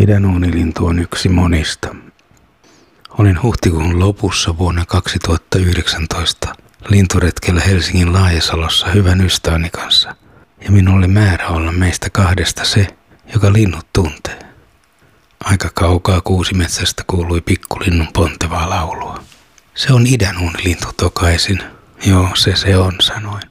Idänuunilintu on yksi monista. Olin huhtikuun lopussa vuonna 2019 linturetkellä Helsingin Laajasalossa hyvän ystäväni kanssa, ja minulla oli määrä olla meistä kahdesta se, joka linnut tuntee. Aika kaukaa kuusimetsästä kuului pikkulinnun pontevaa laulua. Se on idänuunilintu, tokaisin. Joo, se on, sanoin.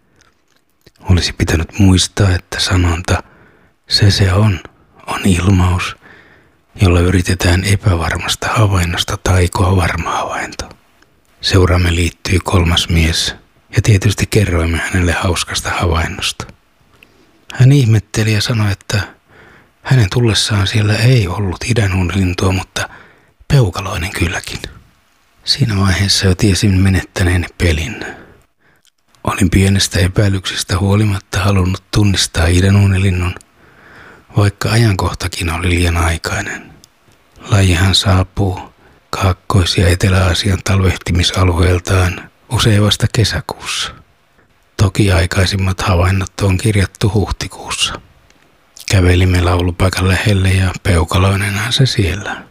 Olisi pitänyt muistaa, että sanonta se on ilmaus, jolla yritetään epävarmasta havainnosta taikoa varma havainto. Seuraamme liittyi kolmas mies, ja tietysti kerroimme hänelle hauskasta havainnosta. Hän ihmetteli ja sanoi, että hänen tullessaan siellä ei ollut idänuunilintua, mutta peukaloinen kylläkin. Siinä vaiheessa jo tiesin menettäneen pelin. Olin pienestä epäilyksestä huolimatta halunnut tunnistaa idänuunilinnun, vaikka ajankohtakin oli liian aikainen. Lajihan saapuu Kaakkois- ja Etelä-Aasian talvehtimisalueeltaan usein vasta kesäkuussa. Toki aikaisimmat havainnot on kirjattu huhtikuussa. Kävelimme laulupaikan lähelle ja peukaloinenhan se siellä.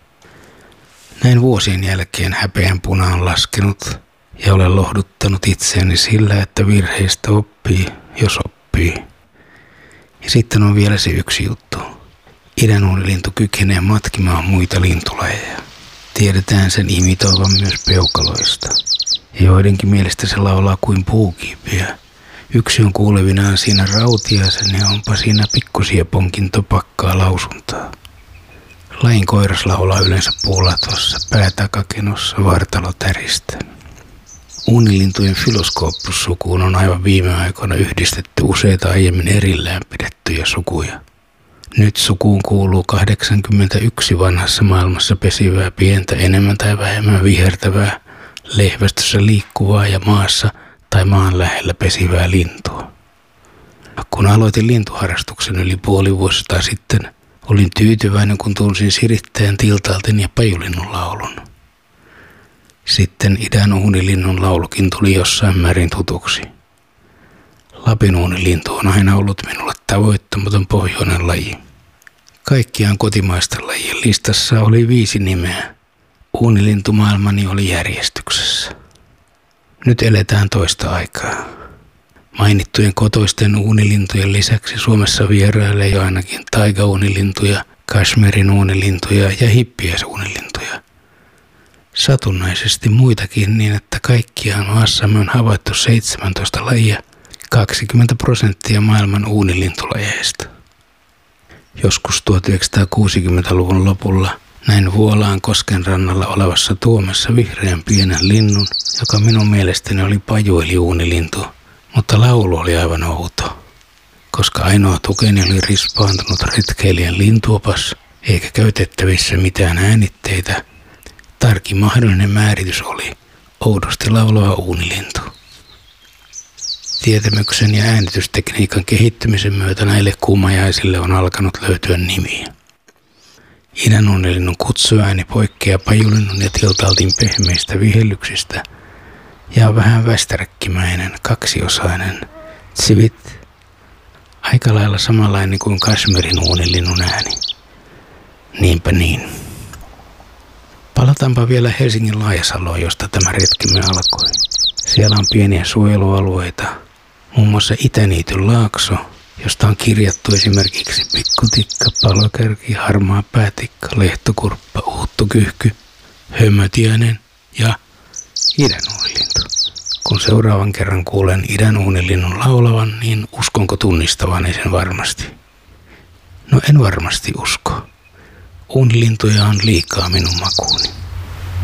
Näin vuosien jälkeen häpeän puna on laskenut ja olen lohduttanut itseäni sillä, että virheistä oppii, jos oppii. Ja sitten on vielä se yksi juttu. Idänuunilintu kykenee matkimaan muita lintulajeja. Tiedetään sen imitoivan myös peukaloista. Ja joidenkin mielestä se laulaa kuin puukiipiä. Yksi on kuulevinaan siinä rautiaisen ja onpa siinä pikkusieponkin topakkaa lausuntaa. Lajin koiras laulaa yleensä puulatossa, päätakakenossa, vartalo täristä. Uunilintujen Philoskopus-sukuun on aivan viime aikoina yhdistetty useita aiemmin erillään pidettyjä sukuja. Nyt sukuun kuuluu 81 vanhassa maailmassa pesivää pientä enemmän tai vähemmän vihertävää, lehvästössä liikkuvaa ja maassa tai maan lähellä pesivää lintua. Kun aloitin lintuharrastuksen yli puoli vuotta sitten, olin tyytyväinen, kun tunsin sirittäjän, tiltalten ja pajulinnun laulun. Sitten idänuunilinnun laulukin tuli jossain määrin tutuksi. Lapinuunilintu on aina ollut minulle tavoittamaton pohjoinen laji. Kaikkiaan kotimaisten lajien listassa oli 5 nimeä. Uunilintumaailmani oli järjestyksessä. Nyt eletään toista aikaa. Mainittujen kotoisten uunilintujen lisäksi Suomessa vierailee jo ainakin taikauunilintuja, Kashmirin uunilintuja ja hippiäisuunilintuja. Satunnaisesti muitakin niin, että kaikkiaan maassamme on havaittu 17 lajia, 20% maailman uunilintulajeista. Joskus 1960-luvun lopulla näin Vuolaan kosken rannalla olevassa tuomessa vihreän pienen linnun, joka minun mielestäni oli pajuili-uunilintu, mutta laulu oli aivan outo. Koska ainoa tukeni oli rispaantunut retkeilijän lintuopas, eikä käytettävissä mitään äänitteitä, tarkin mahdollinen määritys oli oudosti laulava uunilintu. Tietämyksen ja äänitystekniikan kehittymisen myötä näille kuumajaisille on alkanut löytyä nimiä. Idänuunilinnun kutsuääni poikkeaa pajulinnun ja tiltaltin pehmeistä vihellyksistä ja on vähän västäräkkimäinen, kaksiosainen, tsivit, aika lailla samanlainen kuin Kashmirin uunilinnun ääni. Niinpä niin. Palataanpa vielä Helsingin Laajasaloon, josta tämä retkemme alkoi. Siellä on pieniä suojelualueita, muun muassa Itäniityn laakso, josta on kirjattu esimerkiksi pikkutikka, palokärki, harmaa päätikka, lehtokurppa, uuttokyhky, hömötiainen ja idänuunilintu. Kun seuraavan kerran kuulen idänuunilinnun laulavan, niin uskonko tunnistavani sen varmasti? No en varmasti usko. Uunilintuja on liikaa minun makuuni.